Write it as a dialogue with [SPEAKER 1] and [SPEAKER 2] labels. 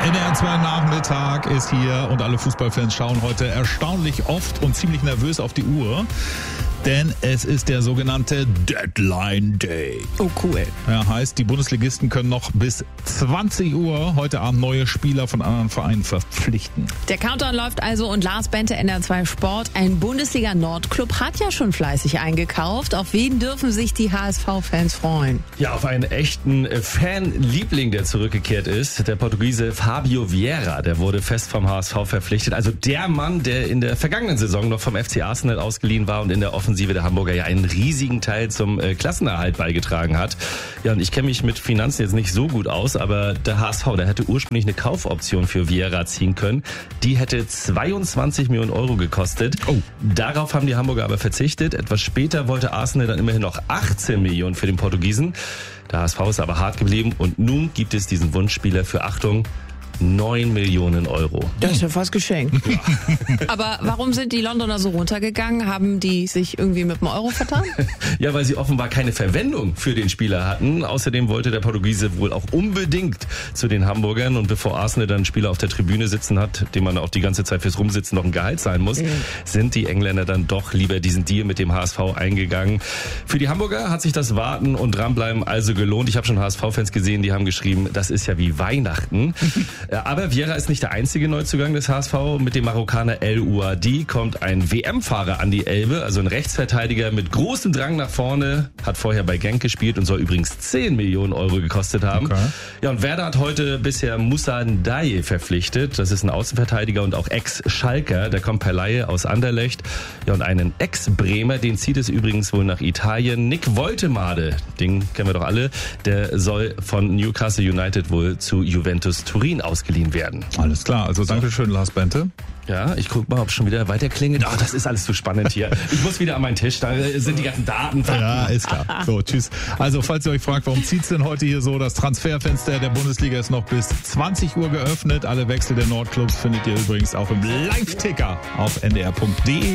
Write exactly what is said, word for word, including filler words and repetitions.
[SPEAKER 1] N D R zwei Nachmittag ist hier und alle Fußballfans schauen heute erstaunlich oft und ziemlich nervös auf die Uhr. Denn es ist der sogenannte Deadline Day.
[SPEAKER 2] Oh, cool.
[SPEAKER 1] Ja, heißt, die Bundesligisten können noch bis zwanzig Uhr heute Abend neue Spieler von anderen Vereinen verpflichten.
[SPEAKER 2] Der Countdown läuft also und Lars Bente, N D R zwei Sport. Ein Bundesliga-Nordclub hat ja schon fleißig eingekauft. Auf wen dürfen sich die H S V-Fans freuen?
[SPEAKER 3] Ja, auf einen echten Fanliebling, der zurückgekehrt ist. Der Portugiese Fabio Vieira, der wurde fest vom H S V verpflichtet. Also der Mann, der in der vergangenen Saison noch vom F C Arsenal ausgeliehen war und in der Offensive der Hamburger ja einen riesigen Teil zum äh, Klassenerhalt beigetragen hat. Ja, und ich kenne mich mit Finanzen jetzt nicht so gut aus, aber der H S V, der hätte ursprünglich eine Kaufoption für Vieira ziehen können. Die hätte zweiundzwanzig Millionen Euro gekostet. Oh. Darauf haben die Hamburger aber verzichtet. Etwas später wollte Arsenal dann immerhin noch achtzehn Millionen für den Portugiesen. Der H S V ist aber hart geblieben und nun gibt es diesen Wunschspieler für, Achtung, neun Millionen Euro.
[SPEAKER 2] Das ist ja fast geschenkt. Ja. Aber warum sind die Londoner so runtergegangen? Haben die sich irgendwie mit dem Euro vertan?
[SPEAKER 3] Ja, weil sie offenbar keine Verwendung für den Spieler hatten. Außerdem wollte der Portugiese wohl auch unbedingt zu den Hamburgern. Und bevor Arsenal dann einen Spieler auf der Tribüne sitzen hat, dem man auch die ganze Zeit fürs Rumsitzen noch ein Gehalt zahlen muss, mhm. sind die Engländer dann doch lieber diesen Deal mit dem H S V eingegangen. Für die Hamburger hat sich das Warten und Dranbleiben also gelohnt. Ich habe schon H S V-Fans gesehen, die haben geschrieben, das ist ja wie Weihnachten. Aber Vieira ist nicht der einzige Neuzugang des H S V. Mit dem Marokkaner El Ouadi kommt ein W M-Fahrer an die Elbe, also ein Rechtsverteidiger mit großem Drang nach vorne, hat vorher bei Genk gespielt und soll übrigens zehn Millionen Euro gekostet haben. Okay. Ja, und Werder hat heute bisher Moussa Ndiaye verpflichtet. Das ist ein Außenverteidiger und auch Ex-Schalker. Der kommt per Leihe aus Anderlecht. Ja, und einen Ex-Bremer, den zieht es übrigens wohl nach Italien. Nick Woltemade, den kennen wir doch alle, der soll von Newcastle United wohl zu Juventus Turin ausgeliehen werden.
[SPEAKER 1] Alles klar, also danke schön, Lars Bente.
[SPEAKER 3] Ja, ich guck mal, ob schon wieder weiter klingelt. Oh, das ist alles zu spannend hier. Ich muss wieder an meinen Tisch, da sind die ganzen Daten.
[SPEAKER 1] Ja, ist klar. So, tschüss. Also, falls ihr euch fragt, warum zieht's denn heute hier so? Das Transferfenster der Bundesliga ist noch bis zwanzig Uhr geöffnet. Alle Wechsel der Nordclubs findet ihr übrigens auch im Live-Ticker auf n d r punkt d e.